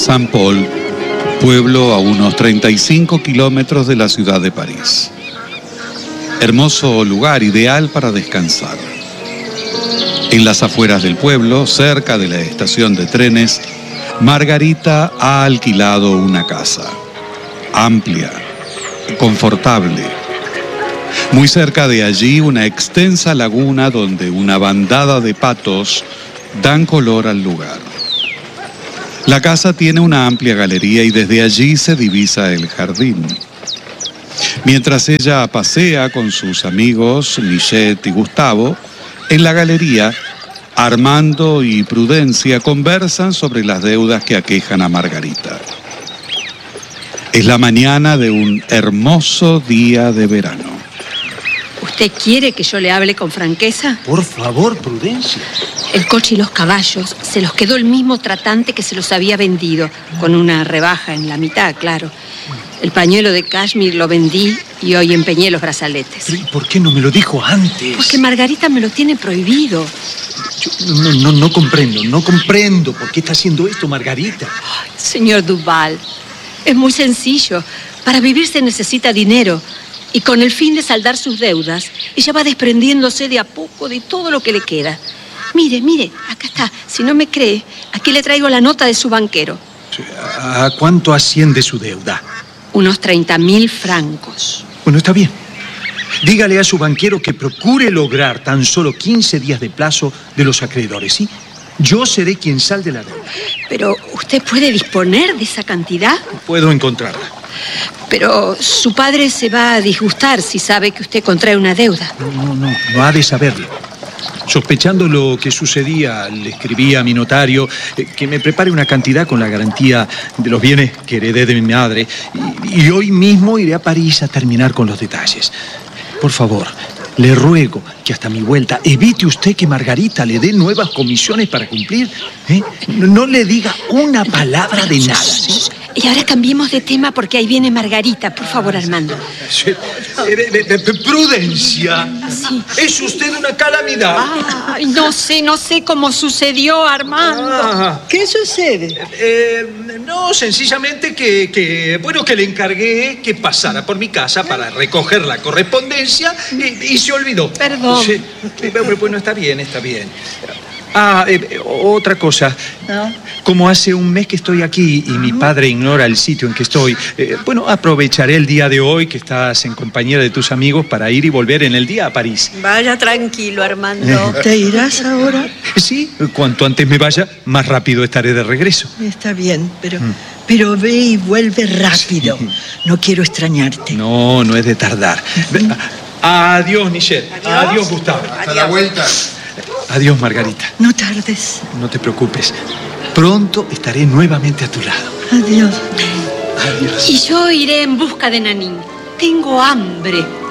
Saint-Paul, pueblo a unos 35 kilómetros de la ciudad de París. Hermoso lugar ideal para descansar. En las afueras del pueblo, cerca de la estación de trenes, Margarita ha alquilado una casa. Amplia, confortable. Muy cerca de allí, una extensa laguna donde una bandada de patos dan color al lugar. La casa tiene una amplia galería y desde allí se divisa el jardín. Mientras ella pasea con sus amigos, Michette y Gustavo, en la galería, Armando y Prudencia conversan sobre las deudas que aquejan a Margarita. Es la mañana de un hermoso día de verano. ¿Usted quiere que yo le hable con franqueza? Por favor, Prudencia. El coche y los caballos se los quedó el mismo tratante que se los había vendido, con una rebaja en la mitad, claro. El pañuelo de cashmere lo vendí y hoy empeñé los brazaletes. ¿Pero y por qué no me lo dijo antes? Porque Margarita me lo tiene prohibido. Yo no comprendo por qué está haciendo esto, Margarita. Ay, señor Duval, es muy sencillo. Para vivir se necesita dinero. Y con el fin de saldar sus deudas, ella va desprendiéndose de a poco de todo lo que le queda. Mire, acá está. Si no me cree, aquí le traigo la nota de su banquero. ¿A cuánto asciende su deuda? Unos 30.000 francos. Bueno, está bien. Dígale a su banquero que procure lograr tan solo 15 días de plazo de los acreedores, ¿sí? Yo seré quien salde la deuda. Pero, ¿usted puede disponer de esa cantidad? Puedo encontrarla. Pero su padre se va a disgustar si sabe que usted contrae una deuda. No ha de saberlo. Sospechando lo que sucedía, le escribí a mi notario que me prepare una cantidad con la garantía de los bienes que heredé de mi madre. Y hoy mismo iré a París a terminar con los detalles. Por favor, le ruego que hasta mi vuelta evite usted que Margarita le dé nuevas comisiones para cumplir. No le diga una palabra de nada, ¿sí? Y ahora cambiemos de tema porque ahí viene Margarita. Por favor, Armando. Prudencia. Sí. Es usted una calamidad. Ay, no sé cómo sucedió, Armando. ¿Qué sucede? No, sencillamente que le encargué que pasara por mi casa para recoger la correspondencia y se olvidó. Perdón. Sí, bueno, está bien. Otra cosa. ¿No? Como hace un mes que estoy aquí y mi padre ignora el sitio en que estoy, aprovecharé el día de hoy que estás en compañía de tus amigos para ir y volver en el día a París. Vaya tranquilo, Armando. ¿Te irás ahora? Sí, cuanto antes me vaya, más rápido estaré de regreso. Está bien, pero ve y vuelve rápido. Sí. No quiero extrañarte. No es de tardar. Adiós, Michelle. Adiós, Gustavo. Hasta la vuelta. Adiós, Margarita. No tardes. No te preocupes. Pronto estaré nuevamente a tu lado. Adiós. Adiós. Y yo iré en busca de Nanín. Tengo hambre.